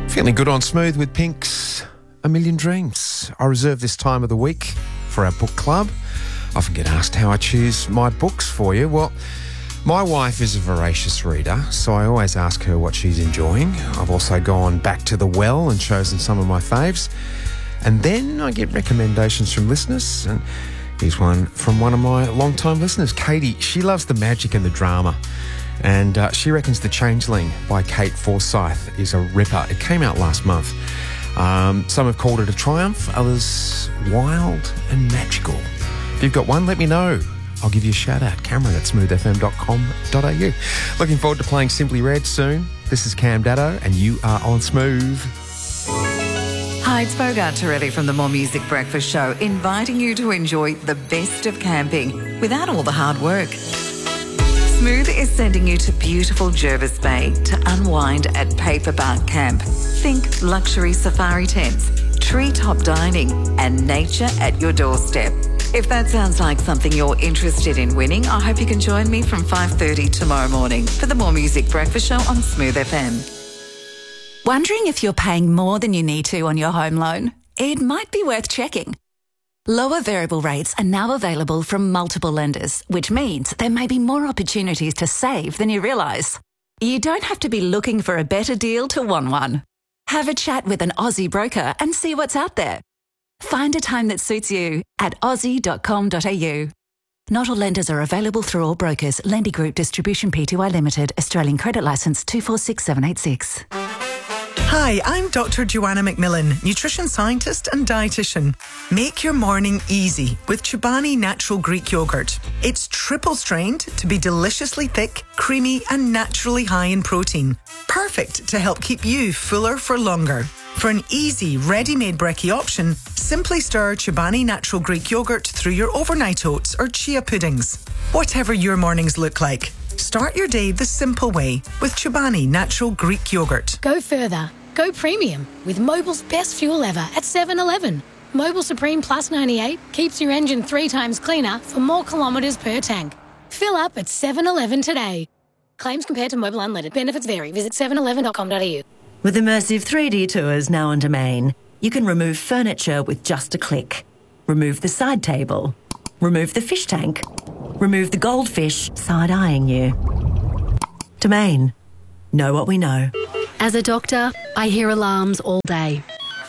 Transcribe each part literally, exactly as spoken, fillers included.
Feeling good on Smooth with Pink's A Million Dreams. I reserve this time of the week for our book club. I often get asked how I choose my books for you. Well, my wife is a voracious reader, so I always ask her what she's enjoying. I've also gone back to the well and chosen some of my faves. And then I get recommendations from listeners. And here's one from one of my long-time listeners, Katie. She loves the magic and the drama. And uh, she reckons The Changeling by Kate Forsyth is a ripper. It came out last month. Um, some have called it a triumph, others wild and magical. If you've got one, let me know. I'll give you a shout out. Cameron at smooth f m dot com dot a u. Looking forward to playing Simply Red soon. This is Cam Daddo and you are on Smooth. Hi, it's Bogart Torelli from the More Music Breakfast Show, inviting you to enjoy the best of camping without all the hard work. Smooth is sending you to beautiful Jervis Bay to unwind at Paperbark Camp. Think luxury safari tents, treetop dining and nature at your doorstep. If that sounds like something you're interested in winning, I hope you can join me from five thirty tomorrow morning for the More Music Breakfast Show on Smooth F M. Wondering if you're paying more than you need to on your home loan? It might be worth checking. Lower variable rates are now available from multiple lenders, which means there may be more opportunities to save than you realise. You don't have to be looking for a better deal to want one. Have a chat with an Aussie broker and see what's out there. Find a time that suits you at aussie dot com dot a u. Not all lenders are available through all brokers. Lendy Group Distribution Pty Limited, Australian Credit Licence two four six seven eight six. Hi, I'm Doctor Joanna McMillan, nutrition scientist and dietitian. Make your morning easy with Chobani Natural Greek Yogurt. It's triple strained to be deliciously thick, creamy and naturally high in protein. Perfect to help keep you fuller for longer. For an easy, ready-made brekkie option, simply stir Chobani Natural Greek Yogurt through your overnight oats or chia puddings. Whatever your mornings look like, start your day the simple way with Chobani Natural Greek Yogurt. Go further. Go premium with Mobil's best fuel ever at seven eleven. Mobil Supreme Plus ninety-eight keeps your engine three times cleaner for more kilometres per tank. Fill up at seven eleven today. Claims compared to Mobil Unleaded. Benefits vary. Visit seven eleven dot com dot a u. With immersive three D tours now on Domain, you can remove furniture with just a click. Remove the side table. Remove the fish tank. Remove the goldfish side-eyeing you. Domain. Know what we know. As a doctor, I hear alarms all day.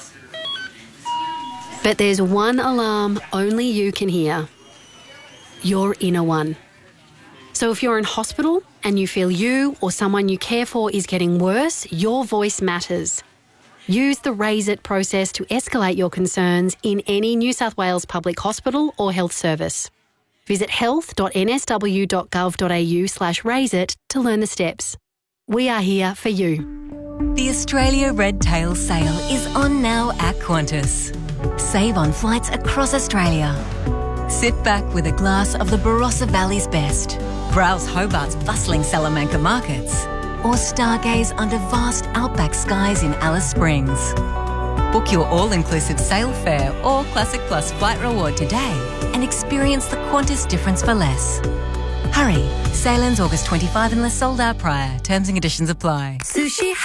But there's one alarm only you can hear. Your inner one. So if you're in hospital and you feel you or someone you care for is getting worse, your voice matters. Use the Raise It process to escalate your concerns in any New South Wales public hospital or health service. Visit health dot n s w dot gov dot a u slash raise it to learn the steps. We are here for you. The Australia Red Tail Sale is on now at Qantas. Save on flights across Australia. Sit back with a glass of the Barossa Valley's best. Browse Hobart's bustling Salamanca markets. Or stargaze under vast outback skies in Alice Springs. Book your all-inclusive sail fare or Classic Plus flight reward today and experience the Qantas difference for less. Hurry, sail ends August twenty-fifth unless sold out prior. Terms and conditions apply. Sushi